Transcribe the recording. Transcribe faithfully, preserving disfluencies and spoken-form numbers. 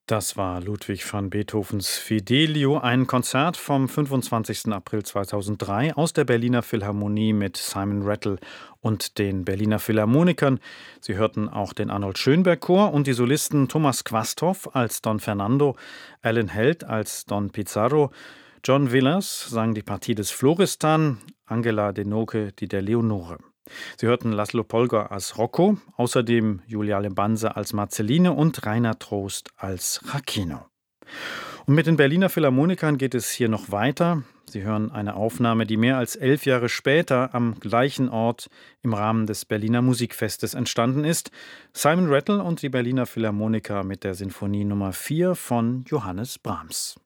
Das war Ludwig van Beethovens Fidelio, ein Konzert vom fünfundzwanzigsten April zweitausenddrei aus der Berliner Philharmonie mit Simon Rattle und den Berliner Philharmonikern. Sie hörten auch den Arnold Schönberg Chor und die Solisten Thomas Quasthoff als Don Fernando, Alan Held als Don Pizarro, John Willers sang die Partie des Florestan, Angela Denoke die der Leonore. Sie hörten Laszlo Polger als Rocco, außerdem Julia Lebanse als Marceline und Rainer Trost als Jacquino. Und mit den Berliner Philharmonikern geht es hier noch weiter. Sie hören eine Aufnahme, die mehr als elf Jahre später am gleichen Ort im Rahmen des Berliner Musikfestes entstanden ist. Simon Rattle und die Berliner Philharmoniker mit der Sinfonie Nummer vier von Johannes Brahms.